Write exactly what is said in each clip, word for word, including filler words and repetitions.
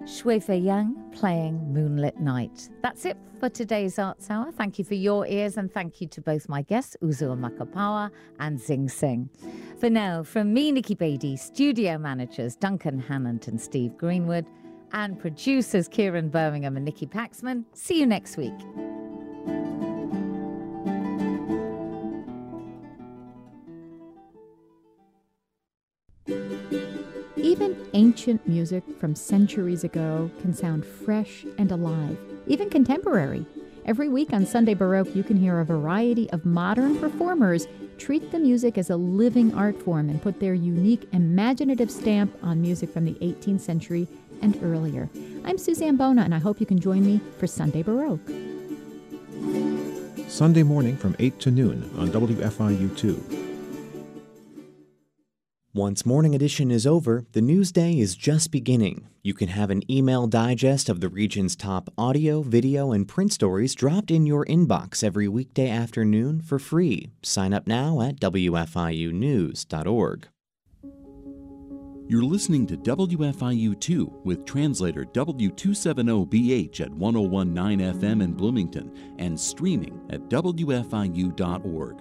Shui Fei Yang playing Moonlit Night. That's it for today's Arts Hour. Thank you for your ears and thank you to both my guests, Uzul Makapawa and Zing Singh. For now, from me, Nikki Beattie, studio managers Duncan Hannant and Steve Greenwood, and producers Kieran Birmingham and Nikki Paxman, see you next week. Even ancient music from centuries ago can sound fresh and alive, even contemporary. Every week on Sunday Baroque, you can hear a variety of modern performers treat the music as a living art form and put their unique, imaginative stamp on music from the eighteenth century and earlier. I'm Suzanne Bona, and I hope you can join me for Sunday Baroque. Sunday morning from eight to noon on W F I U two. Once Morning Edition is over, the news day is just beginning. You can have an email digest of the region's top audio, video, and print stories dropped in your inbox every weekday afternoon for free. Sign up now at W F I U news dot org. You're listening to W F I U two with translator W two seventy B H at one oh one point nine F M in Bloomington and streaming at W F I U dot org.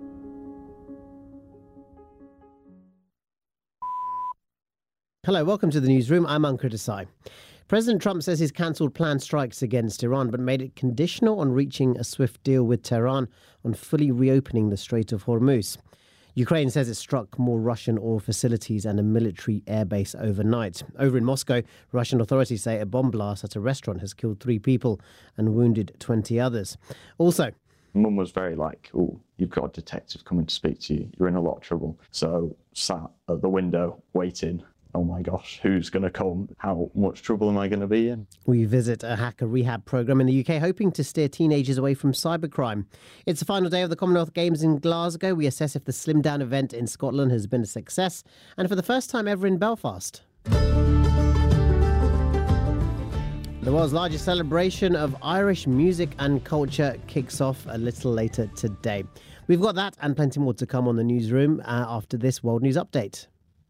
Hello, welcome to the newsroom. I'm Ankur Desai. President Trump says he's cancelled planned strikes against Iran, but made it conditional on reaching a swift deal with Tehran on fully reopening the Strait of Hormuz. Ukraine says it struck more Russian oil facilities and a military airbase overnight. Over in Moscow, Russian authorities say a bomb blast at a restaurant has killed three people and wounded twenty others. Also, Mum was very like, oh, you've got a detective coming to speak to you. You're in a lot of trouble. So sat at the window waiting. Oh my gosh, who's going to come? How much trouble am I going to be in? We visit a hacker rehab program in the U K hoping to steer teenagers away from cybercrime. It's the final day of the Commonwealth Games in Glasgow. We assess if the Slim Down event in Scotland has been a success, and for the first time ever in Belfast. The world's largest celebration of Irish music and culture kicks off a little later today. We've got that and plenty more to come on the newsroom uh, after this World News Update.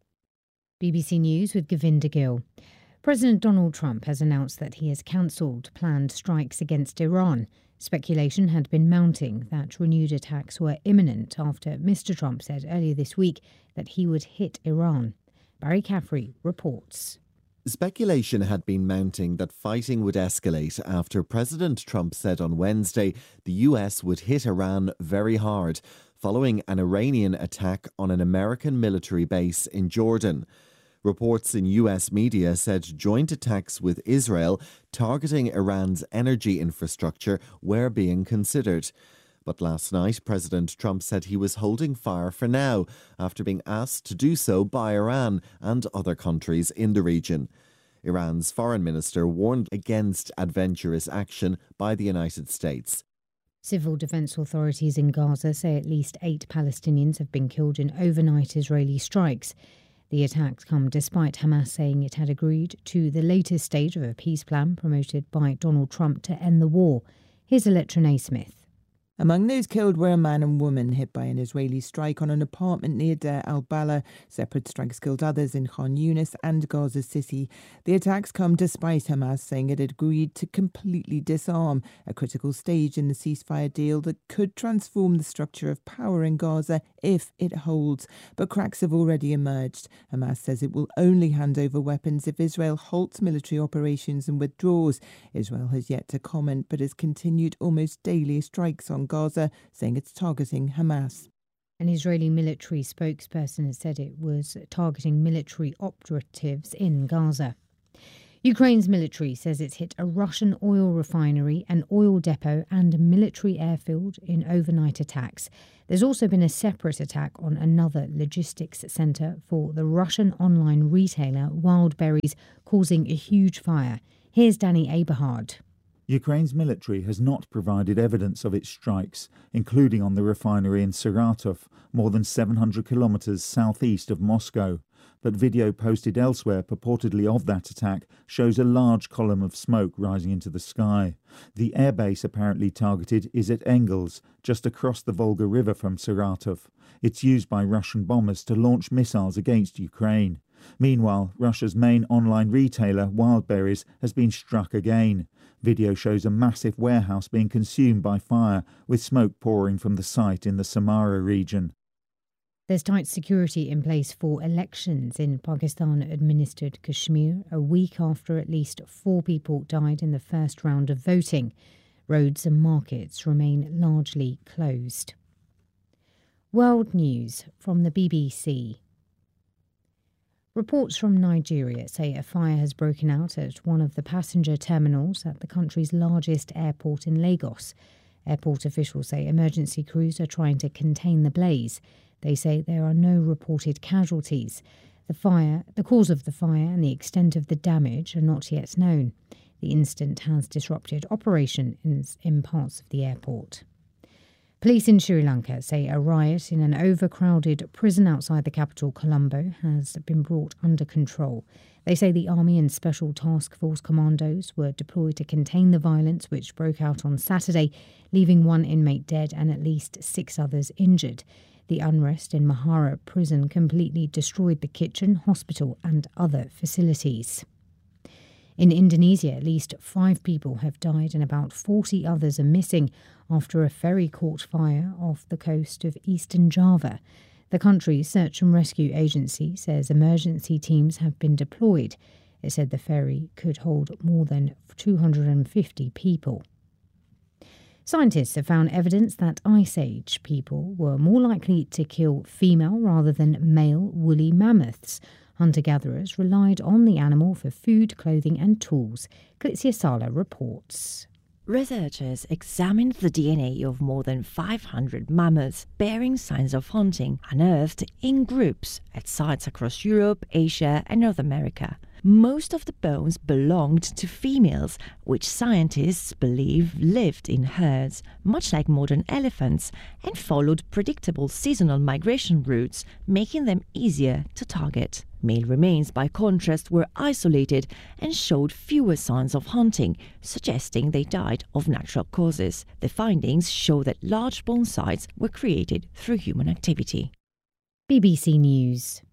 B B C News with Govinda Gill. President Donald Trump has announced that he has cancelled planned strikes against Iran. Speculation had been mounting that renewed attacks were imminent after Mister Trump said earlier this week that he would hit Iran. Barry Caffrey reports. Speculation had been mounting that fighting would escalate after President Trump said on Wednesday the U S would hit Iran very hard, following an Iranian attack on an American military base in Jordan. Reports in U S media said joint attacks with Israel targeting Iran's energy infrastructure were being considered. But last night, President Trump said he was holding fire for now, after being asked to do so by Iran and other countries in the region. Iran's foreign minister warned against adventurous action by the United States. Civil defense authorities in Gaza say at least eight Palestinians have been killed in overnight Israeli strikes. The attacks come despite Hamas saying it had agreed to the latest stage of a peace plan promoted by Donald Trump to end the war. Here's Electra Smith. Among those killed were a man and woman hit by an Israeli strike on an apartment near Deir al-Balah. Separate strikes killed others in Khan Yunis and Gaza City. The attacks come despite Hamas saying it had agreed to completely disarm, a critical stage in the ceasefire deal that could transform the structure of power in Gaza if it holds. But cracks have already emerged. Hamas says it will only hand over weapons if Israel halts military operations and withdraws. Israel has yet to comment but has continued almost daily strikes on Gaza, saying it's targeting Hamas. An Israeli military spokesperson has said it was targeting military operatives in Gaza. Ukraine's military says it's hit a Russian oil refinery, an oil depot and a military airfield in overnight attacks. There's also been a separate attack on another logistics centre for the Russian online retailer Wildberries, causing a huge fire. Here's Danny Eberhard. Ukraine's military has not provided evidence of its strikes, including on the refinery in Saratov, more than seven hundred kilometres southeast of Moscow. But video posted elsewhere purportedly of that attack shows a large column of smoke rising into the sky. The airbase apparently targeted is at Engels, just across the Volga River from Saratov. It's used by Russian bombers to launch missiles against Ukraine. Meanwhile, Russia's main online retailer, Wildberries, has been struck again. Video shows a massive warehouse being consumed by fire, with smoke pouring from the site in the Samara region. There's tight security in place for elections in Pakistan-administered Kashmir, a week after at least four people died in the first round of voting. Roads and markets remain largely closed. World news from the B B C. Reports from Nigeria say a fire has broken out at one of the passenger terminals at the country's largest airport in Lagos. Airport officials say emergency crews are trying to contain the blaze. They say there are no reported casualties. The fire, the cause of the fire and the extent of the damage are not yet known. The incident has disrupted operations in parts of the airport. Police in Sri Lanka say a riot in an overcrowded prison outside the capital, Colombo, has been brought under control. They say the Army and Special Task Force commandos were deployed to contain the violence which broke out on Saturday, leaving one inmate dead and at least six others injured. The unrest in Mahara prison completely destroyed the kitchen, hospital and other facilities. In Indonesia, at least five people have died and about forty others are missing after a ferry caught fire off the coast of eastern Java. The country's search and rescue agency says emergency teams have been deployed. It said the ferry could hold more than two hundred fifty people. Scientists have found evidence that Ice Age people were more likely to kill female rather than male woolly mammoths. Hunter-gatherers relied on the animal for food, clothing and tools. Klitsia Sala reports. Researchers examined the D N A of more than five hundred mammoths bearing signs of hunting, unearthed in groups at sites across Europe, Asia and North America. Most of the bones belonged to females, which scientists believe lived in herds, much like modern elephants, and followed predictable seasonal migration routes, making them easier to target. Male remains, by contrast, were isolated and showed fewer signs of hunting, suggesting they died of natural causes. The findings show that large bone sites were created through human activity. B B C News.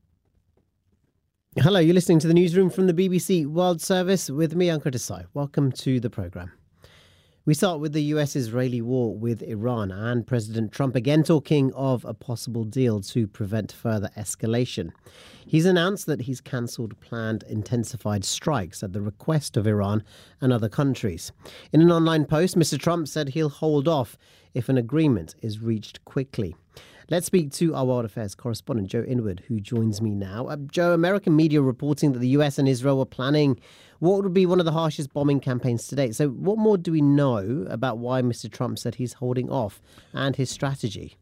Hello, you're listening to the newsroom from the B B C World Service with me, Ankur Desai. Welcome to the programme. We start with the U S-Israeli war with Iran and President Trump again talking of a possible deal to prevent further escalation. He's announced that he's cancelled planned intensified strikes at the request of Iran and other countries. In an online post, Mister Trump said he'll hold off if an agreement is reached quickly. Let's speak to our World Affairs correspondent, Joe Inwood, who joins me now. Uh, Joe, American media reporting that the U S and Israel were planning what would be one of the harshest bombing campaigns to date. So what more do we know about why Mister Trump said he's holding off and his strategy?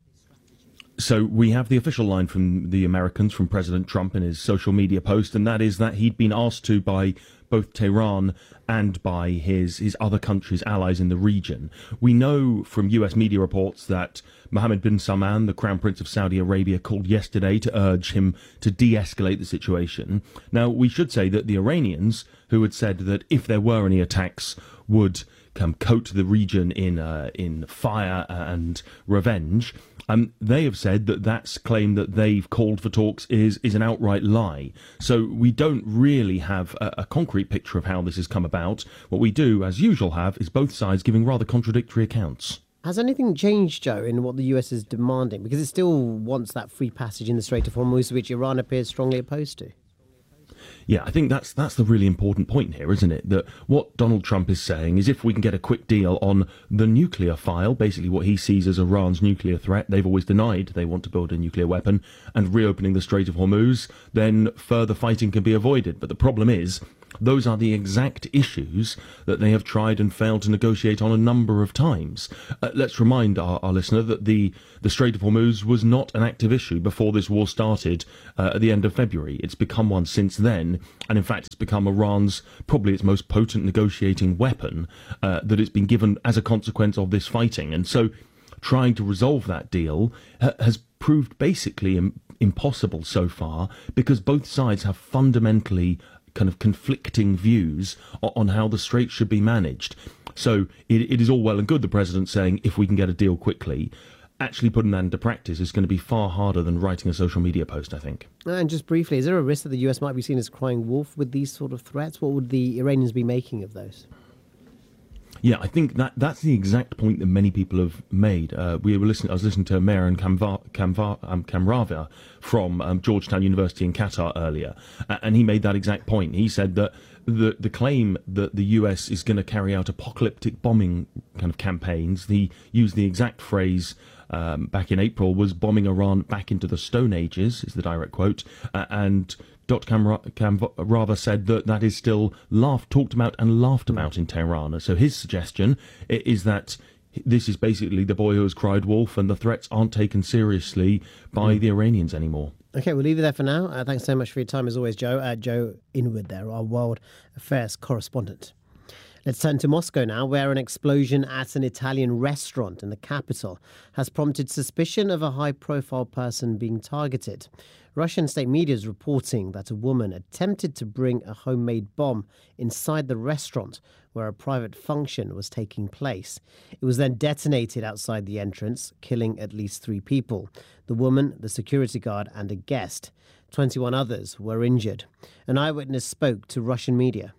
So we have the official line from the Americans, from President Trump in his social media post, and that is that he'd been asked to by both Tehran and by his, his other countries, allies in the region. We know from U S media reports that Mohammed bin Salman, the Crown Prince of Saudi Arabia, called yesterday to urge him to de-escalate the situation. Now, we should say that the Iranians, who had said that if there were any attacks, would um, coat the region in uh, in fire and revenge, Um, they have said that that's claim that they've called for talks is is an outright lie. So we don't really have a, a concrete picture of how this has come about. What we do, as usual, have is both sides giving rather contradictory accounts. Has anything changed, Joe, in what the U S is demanding? Because it still wants that free passage in the Strait of Hormuz, which Iran appears strongly opposed to. Yeah, I think that's that's the really important point here, isn't it? That what Donald Trump is saying is if we can get a quick deal on the nuclear file, basically what he sees as Iran's nuclear threat, they've always denied they want to build a nuclear weapon, and reopening the Strait of Hormuz, then further fighting can be avoided. But the problem is, those are the exact issues that they have tried and failed to negotiate on a number of times. Uh, let's remind our, our listener that the, the Strait of Hormuz was not an active issue before this war started uh, at the end of February. It's become one since then, and in fact it's become Iran's, probably its most potent negotiating weapon uh, that it's been given as a consequence of this fighting. And so trying to resolve that deal ha- has proved basically im- impossible so far, because both sides have fundamentally kind of conflicting views on how the Strait should be managed. So it, it is all well and good, the president saying, if we can get a deal quickly. actually putting that into practice is going to be far harder than writing a social media post, I think. And just briefly, is there a risk that the U S might be seen as crying wolf with these sort of threats? What would the Iranians be making of those? Yeah, I think that that's the exact point that many people have made. Uh, we were listening. I was listening to Mehran Kamvar, Kamvar, um, Kamrava from um, Georgetown University in Qatar earlier, and he made that exact point. He said that the the claim that the U S is going to carry out apocalyptic bombing kind of campaigns. He used the exact phrase um, back in April, was bombing Iran back into the Stone Ages, is the direct quote, uh, and Doctor Kamrava said that that is still laughed, talked about and laughed about in Tehran. So his suggestion is that this is basically the boy who has cried wolf, and the threats aren't taken seriously by mm. the Iranians anymore. Okay, we'll leave it there for now. Uh, thanks so much for your time, as always, Joe. Uh, Joe Inwood there, our World Affairs correspondent. Let's turn to Moscow now, where an explosion at an Italian restaurant in the capital has prompted suspicion of a high-profile person being targeted. Russian state media is reporting that a woman attempted to bring a homemade bomb inside the restaurant where a private function was taking place. It was then detonated outside the entrance, killing at least three people: the woman, the security guard and a guest. twenty-one others were injured. An eyewitness spoke to Russian media.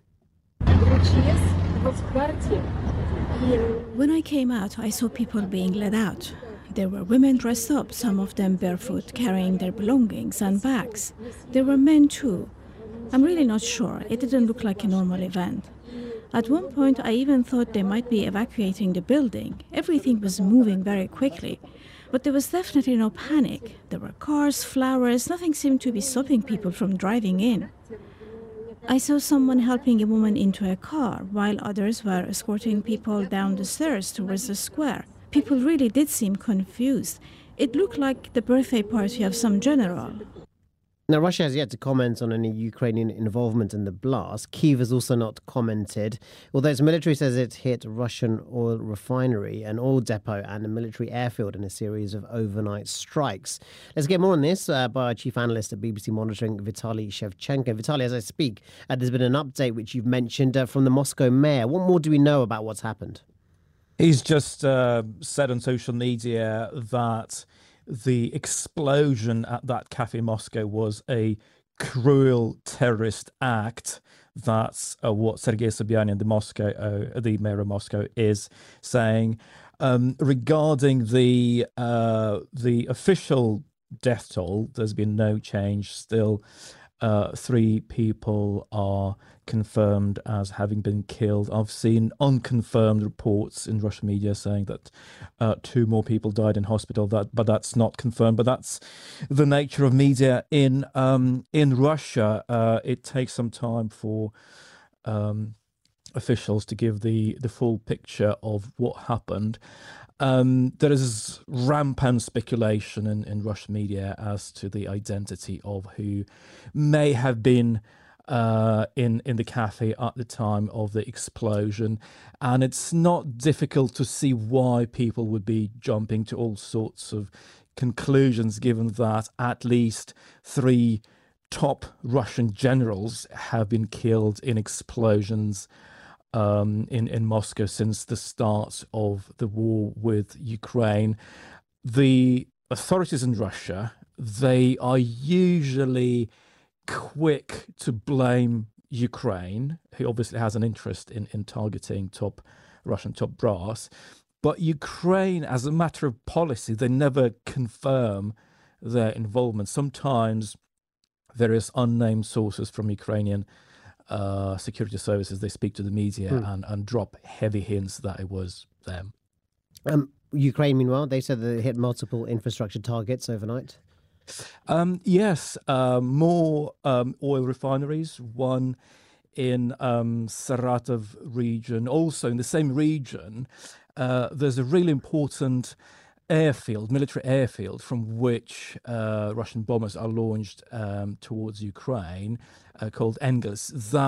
When I came out, I saw people being led out. There were women dressed up, some of them barefoot, carrying their belongings and bags. There were men too. I'm really not sure. It didn't look like a normal event. At one point, I even thought they might be evacuating the building. Everything was moving very quickly. But there was definitely no panic. There were cars, flowers, nothing seemed to be stopping people from driving in. I saw someone helping a woman into a car, while others were escorting people down the stairs towards the square. People really did seem confused. It looked like the birthday party of some general. Now, Russia has yet to comment on any Ukrainian involvement in the blast. Kyiv has also not commented, although its military says it hit a Russian oil refinery, an oil depot and a military airfield in a series of overnight strikes. Let's get more on this uh, by our chief analyst at B B C Monitoring, Vitaly Shevchenko. Vitaly, as I speak, uh, there's been an update which you've mentioned uh, from the Moscow mayor. What more do we know about what's happened? He's just uh, said on social media that the explosion at that cafe in Moscow was a cruel terrorist act. That's uh, what Sergei Sobyanin, the Moscow, uh, the mayor of Moscow, is saying. Um, regarding the uh, the official death toll, there's been no change. Still, uh, three people are confirmed as having been killed. I've seen unconfirmed reports in Russian media saying that uh, two more people died in hospital, that, but that's not confirmed. But that's the nature of media in um, in Russia. Uh, it takes some time for um, officials to give the, the full picture of what happened. Um, there is rampant speculation in, in Russian media as to the identity of who may have been Uh, in, in the cafe at the time of the explosion. And it's not difficult to see why people would be jumping to all sorts of conclusions, given that at least three top Russian generals have been killed in explosions um, in, in Moscow since the start of the war with Ukraine. The authorities in Russia, they are usually quick to blame Ukraine, who obviously has an interest in, in targeting top Russian top brass. But Ukraine, as a matter of policy, they never confirm their involvement. Sometimes various unnamed sources from Ukrainian uh, security services, they speak to the media mm. and, and drop heavy hints that it was them. Um, Ukraine, meanwhile, they said they hit multiple infrastructure targets overnight. Um, yes, uh, more um, oil refineries, one in um, Saratov region. Also in the same region, uh, there's a really important airfield, military airfield, from which uh, Russian bombers are launched um, towards Ukraine, uh, called Engels. That